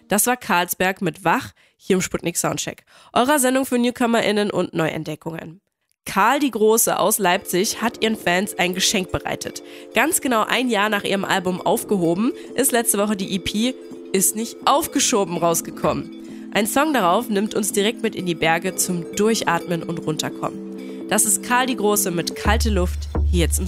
Das war Carlsberg mit Wach hier im Sputnik Soundcheck, eurer Sendung für NewcomerInnen und Neuentdeckungen. Karl die Große aus Leipzig hat ihren Fans ein Geschenk bereitet. Ganz genau ein Jahr nach ihrem Album Aufgehoben ist letzte Woche die EP Ist nicht aufgeschoben rausgekommen. Ein Song darauf nimmt uns direkt mit in die Berge zum Durchatmen und Runterkommen. Das ist Karl die Große mit Kalte Luft, hier jetzt im